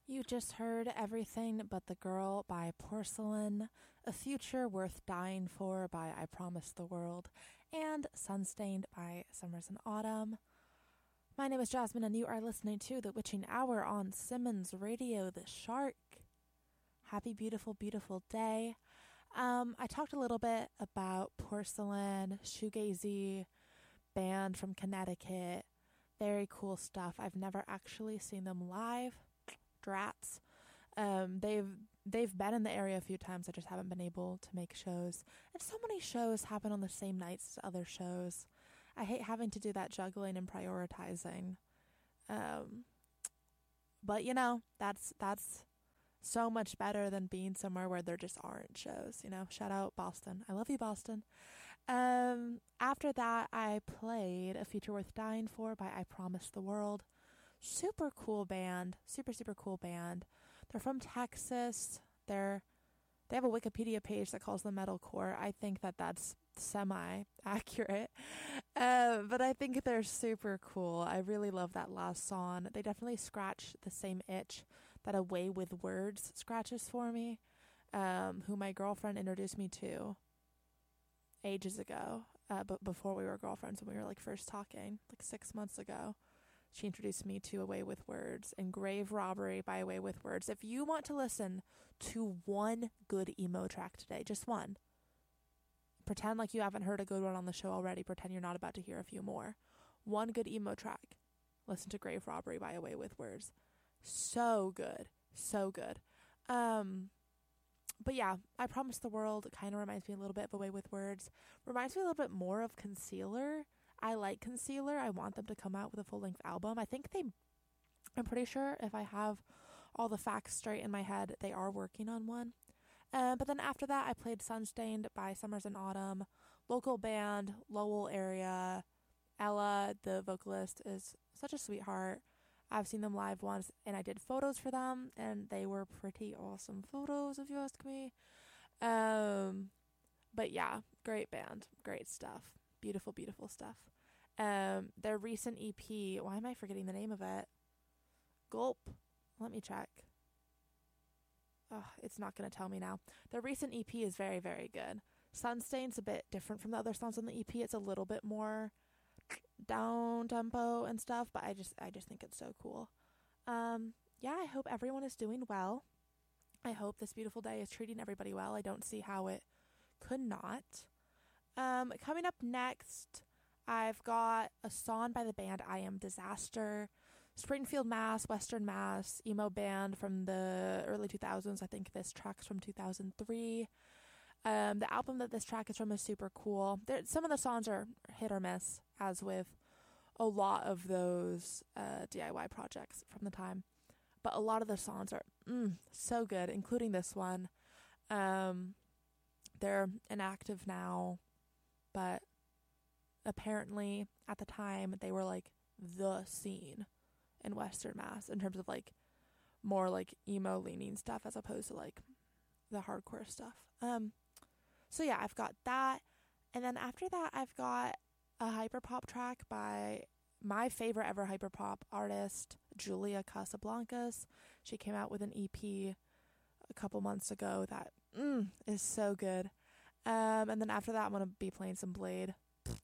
You just heard Everything But the Girl by Porcelain, A Future Worth Dying For by I Promise the World, and Sunstained by Summers and Autumn. My name is Jasmine, and you are listening to The Witching Hour on Simmons Radio, The Shark. Happy, beautiful, beautiful day. I talked a little bit about Porcelain, shoegazy band from Connecticut. Very cool stuff. I've never actually seen them live. Drats. They've been in the area a few times. I just haven't been able to make shows. And so many shows happen on the same nights as other shows. I hate having to do that juggling and prioritizing. But you know, that's so much better than being somewhere where there just aren't shows, you know. Shout out Boston. I love you, Boston. After that, I played A Future Worth Dying For by I Promise the World. Super cool band. Super cool band. They're from Texas. They have a Wikipedia page that calls them metalcore. I think that's semi-accurate. But I think they're super cool. I really love that last song. They definitely scratch the same itch that A Way With Words scratches for me, who my girlfriend introduced me to ages ago, but before we were girlfriends, when we were like first talking, like 6 months ago. She introduced me to A Way With Words and Grave Robbery by A Way With Words. If you want to listen to one good emo track today, just one, pretend like you haven't heard a good one on the show already. Pretend you're not about to hear a few more. One good emo track. Listen to Grave Robbery by A Way With Words. So good. So good. But yeah, I Promise the World kind of reminds me a little bit of A Way With Words. Reminds me a little bit more of Concealer. I like Concealer. I want them to come out with a full-length album. I'm pretty sure if I have all the facts straight in my head, they are working on one. But then after that, I played Sunstained by Summers and Autumn. Local band, Lowell area. Ella, the vocalist, is such a sweetheart. I've seen them live once, and I did photos for them, and they were pretty awesome photos, if you ask me. But yeah, great band. Great stuff. Beautiful, beautiful stuff. Their recent EP, why am I forgetting the name of it? Gulp. Let me check. Oh, it's not going to tell me now. Their recent EP is very, very good. Sunstained's a bit different from the other songs on the EP. It's a little bit more down tempo and stuff, but I just think it's so cool. Yeah, I hope everyone is doing well. I hope this beautiful day is treating everybody well. I don't see how it could not. Coming up next, I've got a song by the band I Am Disaster. Springfield, Mass, Western Mass, emo band from the early 2000s. I think this track's from 2003. The album that this track is from is super cool. Some of the songs are hit or miss, as with a lot of those DIY projects from the time. But a lot of the songs are so good, including this one. They're inactive now, but apparently at the time they were like the scene in Western Mass in terms of like more like emo leaning stuff as opposed to like the hardcore stuff. So yeah, I've got that. And then after that, I've got a hyperpop track by my favorite ever hyperpop artist, Julia Casablancas. She came out with an EP a couple months ago that is so good. And then after that, I'm going to be playing some Blade.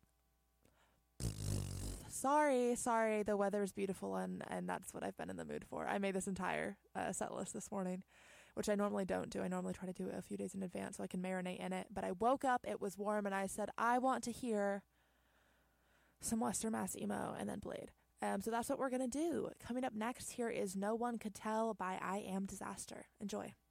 Sorry, the weather is beautiful and that's what I've been in the mood for. I made this entire set list this morning, which I normally don't do. I normally try to do it a few days in advance so I can marinate in it. But I woke up, it was warm, and I said, I want to hear some Western Mass emo and then Blade. So that's what we're going to do. Coming up next here is No One Could Tell by I Am Disaster. Enjoy.